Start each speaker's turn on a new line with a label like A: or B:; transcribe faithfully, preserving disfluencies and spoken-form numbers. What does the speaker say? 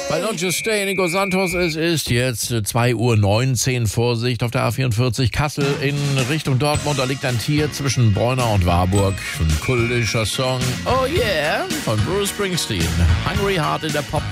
A: Bei Don't You Stay, Nico Santos, es ist jetzt zwei Uhr neunzehn. Vorsicht auf der A vierundvierzig Kassel in Richtung Dortmund. Da liegt ein Tier zwischen Bräuner und Warburg. Ein kultischer Song. Oh yeah, von Bruce Springsteen. Hungry Heart in der Pop